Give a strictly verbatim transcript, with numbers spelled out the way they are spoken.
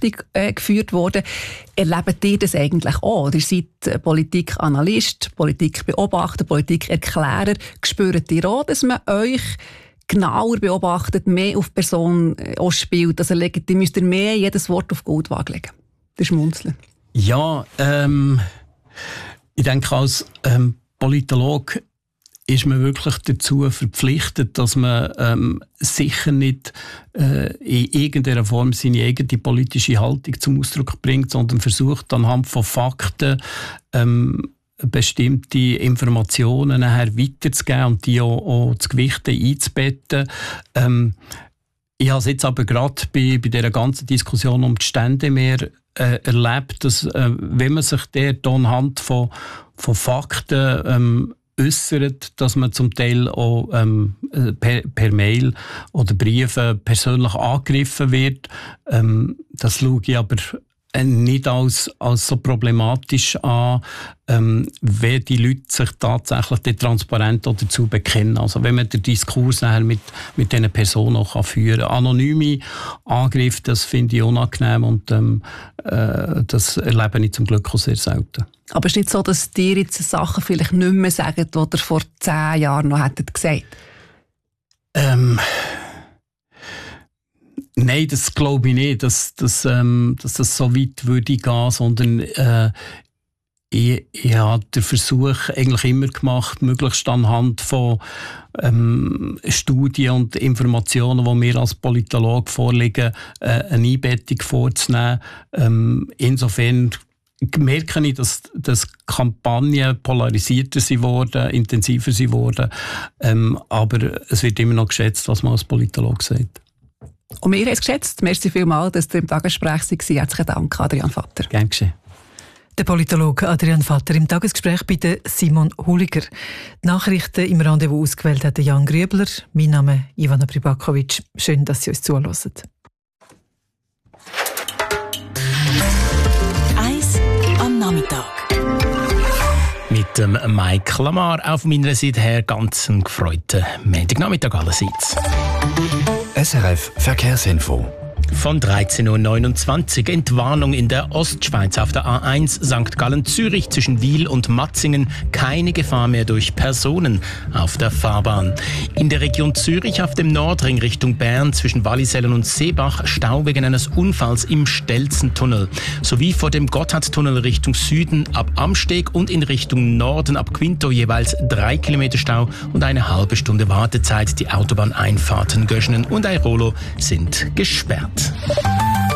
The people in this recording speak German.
richtig äh, geführt worden. Erlebt ihr das eigentlich auch? Ihr seid Politikanalyst, Politikbeobachter, Politikerklärer. Spürt ihr auch, dass man euch genauer beobachtet, mehr auf die Person auch spielt? Also legt, ihr müsst ihr mehr jedes Wort auf Goldwaage legen. Das Schmunzeln. Ja, ähm, ich denke, als ähm, Politologe ist man wirklich dazu verpflichtet, dass man ähm, sicher nicht äh, in irgendeiner Form seine eigene politische Haltung zum Ausdruck bringt, sondern versucht anhand von Fakten ähm, bestimmte Informationen nachher weiterzugeben und die auch, auch zu Gewichten einzubetten. Ähm, ich habe es jetzt aber gerade bei, bei dieser ganzen Diskussion um die Ständemeer äh, erlebt, dass äh, wenn man sich dort anhand von, von Fakten ähm, äußert, dass man zum Teil auch ähm, per, per Mail oder Briefe persönlich angegriffen wird. Ähm, das schaue ich aber nicht als, als so problematisch an, ähm, wenn die Leute sich tatsächlich transparent dazu bekennen. Also wenn man den Diskurs nachher mit, mit diesen Personen auch führen kann. Anonyme Angriffe, das finde ich unangenehm und ähm, äh, das erlebe ich zum Glück auch sehr selten. Aber es ist nicht so, dass dir jetzt Sachen vielleicht nicht mehr sagen, die ihr vor zehn Jahren noch hättet gesagt? Ähm... Nein, das glaube ich nicht, dass, dass, ähm, dass das so weit würde gehen, sondern äh, ich, ich habe den Versuch eigentlich immer gemacht, möglichst anhand von ähm, Studien und Informationen, die mir als Politologe vorliegen, äh, eine Einbettung vorzunehmen. Ähm, insofern merke ich, dass, dass Kampagnen polarisierter sind worden, intensiver sind worden, ähm, aber es wird immer noch geschätzt, was man als Politologe sagt. Und wir haben es geschätzt. Merci vielmals, dass ihr im Tagesgespräch wart. Herzlichen Dank, Adrian Vatter. Gern geschehen. Der Politologe Adrian Vatter im Tagesgespräch bei Simon Huliger. Die Nachrichten im Rendezvous ausgewählt hat Jan Grübler. Mein Name ist Ivana Pribakovic. Schön, dass Sie uns zuhören. Eins am Nachmittag. Mit dem Mike Lamar auf meiner Seite her ganz einen gefreuten Montagnachmittag allerseits. S R F Verkehrsinfo. Von dreizehn Uhr neunundzwanzig Entwarnung in der Ostschweiz auf der A eins Sankt Gallen-Zürich zwischen Wil und Matzingen. Keine Gefahr mehr durch Personen auf der Fahrbahn. In der Region Zürich auf dem Nordring Richtung Bern zwischen Wallisellen und Seebach Stau wegen eines Unfalls im Stelzentunnel. Sowie vor dem Gotthardtunnel Richtung Süden ab Amsteg und in Richtung Norden ab Quinto jeweils drei Kilometer Stau und eine halbe Stunde Wartezeit. Die Autobahneinfahrten Göschenen und Airolo sind gesperrt.